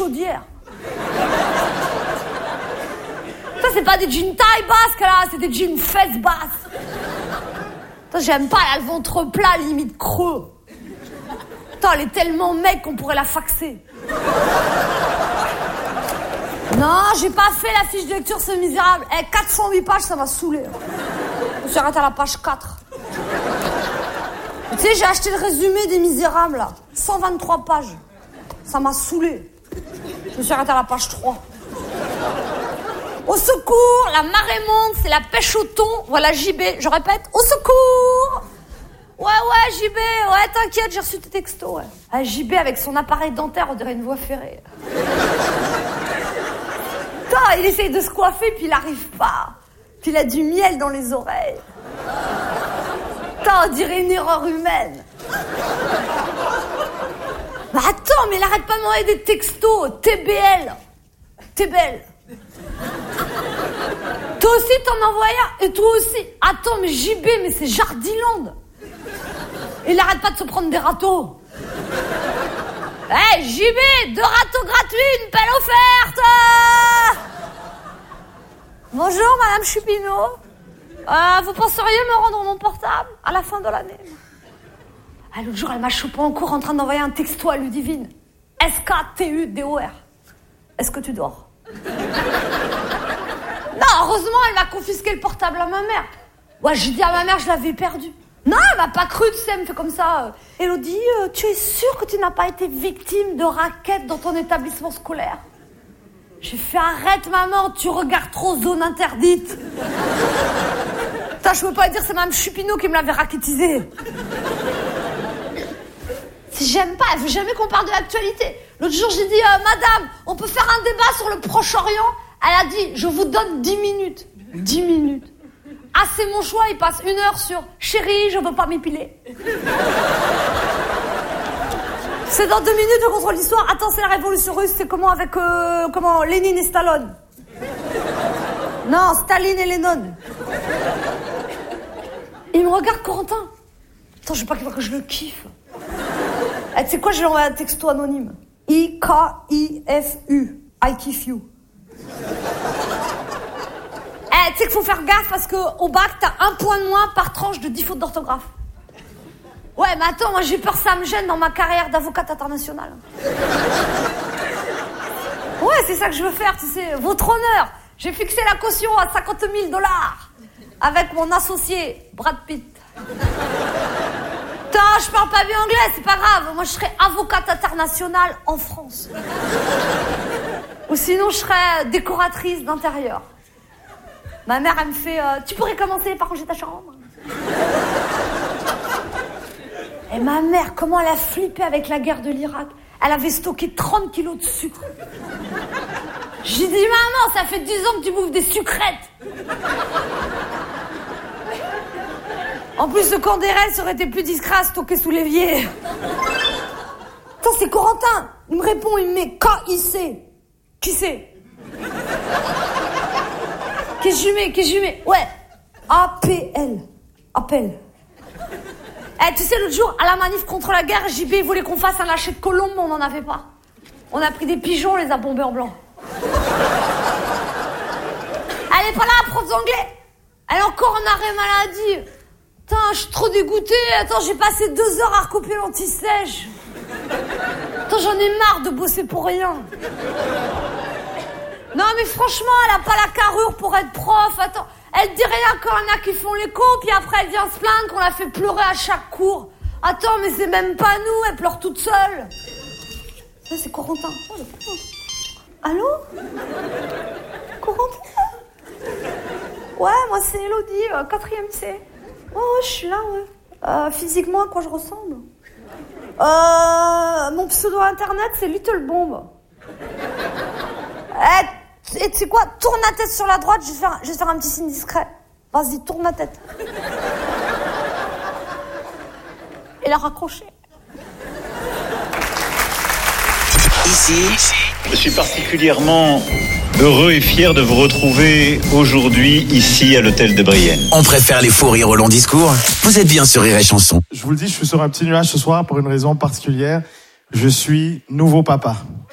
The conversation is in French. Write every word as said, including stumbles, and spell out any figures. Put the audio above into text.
chaudière. Ça, c'est pas des jeans taille basse qu'elle a, c'est des jeans fesses basses. Ça, j'aime pas, elle a le ventre plat, limite creux. Putain, elle est tellement mec qu'on pourrait la faxer. Non, j'ai pas fait la fiche de lecture, c'est misérable. Eh, quatre cent huit pages, ça m'a saoulé. Je me suis arrêtée à la page quatre. Tu sais, j'ai acheté le résumé des Misérables, là. cent vingt-trois pages. Ça m'a saoulé. Je me suis arrêtée à la page trois. Au secours, la marée monte, c'est la pêche au thon. Voilà J B, je répète, au secours. Ouais, ouais, J B, ouais, t'inquiète, j'ai reçu tes textos, ouais. Ah, J B, avec son appareil dentaire, on dirait une voie ferrée. Putain, il essaye de se coiffer, puis il arrive pas. Puis il a du miel dans les oreilles. Putain, on dirait une erreur humaine. Mais attends, mais il arrête pas de m'envoyer des textos. T B L. T'es belle. Toi aussi, t'en envoies un. Et toi aussi. Attends, mais J B, mais c'est Jardiland. Il arrête pas de se prendre des râteaux. Eh, hey, J B, deux râteaux gratuits, une pelle offerte. Bonjour, Madame Chupinot. Euh, vous penseriez me rendre mon portable à la fin de l'année? Ah, l'autre jour, elle m'a chopé en cours en train d'envoyer un texto à Ludivine. S K T U D O R. Est-ce que tu dors? Non, heureusement, elle m'a confisqué le portable à ma mère. Ouais, j'ai dit à ma mère, je l'avais perdu. Non, elle m'a pas cru, tu sais, elle me fait comme ça. Élodie, euh, tu es sûre que tu n'as pas été victime de raquettes dans ton établissement scolaire? J'ai fait, arrête maman, tu regardes trop Zone Interdite. Putain, je peux pas dire, c'est Mme Chupinot qui me l'avait raquettisé. Si j'aime pas, elle veut jamais qu'on parle de l'actualité. L'autre jour, j'ai dit, euh, madame, on peut faire un débat sur le Proche-Orient? Elle a dit, je vous donne dix minutes. dix minutes. Ah, c'est mon choix, il passe une heure sur chérie, je veux pas m'épiler. C'est dans deux minutes, je contrôle l'histoire. Attends, c'est la révolution russe, c'est comment avec, euh, comment, Lénine et Stallone. Non, Staline et Lennon. Il me regarde, Corentin. Attends, je veux pas qu'il voit que je le kiffe. Eh, tu sais quoi, je lui envoie un texto anonyme. I K I F U. I kiff you. Eh, tu sais qu'il faut faire gaffe parce qu'au bac, t'as un point de moins par tranche de dix fautes d'orthographe. Ouais, mais attends, moi j'ai peur que ça me gêne dans ma carrière d'avocate internationale. Ouais, c'est ça que je veux faire, tu sais. Votre honneur, j'ai fixé la caution à cinquante mille dollars avec mon associé, Brad Pitt. Putain, je parle pas bien anglais, c'est pas grave. Moi, je serais avocate internationale en France. Ou sinon, je serais décoratrice d'intérieur. Ma mère, elle me fait euh, tu pourrais commencer par ranger ta chambre. Et ma mère, comment elle a flippé avec la guerre de l'Irak. Elle avait stocké trente kilos de sucre. J'ai dit, maman, ça fait dix ans que tu bouffes des sucrètes. En plus, le camp des rêves, ça aurait été plus discret à stocker sous l'évier. Attends, c'est Corentin. Il me répond, il me met K I C. Qui c'est? Qu'est-ce que je mets? Qu'est-ce que je mets? Ouais. A P L. Appel. Eh, tu sais, l'autre jour, à la manif contre la guerre, J B voulait qu'on fasse un lâcher de colombe, mais on n'en avait pas. On a pris des pigeons, on les a bombés en blanc. Elle est pas là, prof d'anglais. Elle est encore en arrêt maladie. Putain, je suis trop dégoûtée. Attends, j'ai passé deux heures à recopier l'anti-sèche. Attends, j'en ai marre de bosser pour rien. Non, mais franchement, elle a pas la carrure pour être prof. Attends, elle dit rien quand il y en a qui font l'écho, puis après elle vient se plaindre qu'on la fait pleurer à chaque cours. Attends, mais c'est même pas nous, elle pleure toute seule. Ça, c'est Corentin. Oh, allô? Corentin? Ouais, moi c'est Élodie, euh, quatrième C. Oh, ouais, je suis là, ouais. Euh, physiquement, à quoi je ressemble? Euh, mon pseudo internet, c'est Little Bomb. Eh, et tu sais quoi? Tourne la tête sur la droite, je vais faire, je vais faire un petit signe discret. Vas-y, tourne la tête. Elle a raccroché. Ici, je suis particulièrement heureux et fier de vous retrouver aujourd'hui ici à l'hôtel de Brienne. On préfère les faux rires au long discours. Vous êtes bien sur Rire et Chanson. Je vous le dis, je suis sur un petit nuage ce soir pour une raison particulière. Je suis nouveau papa.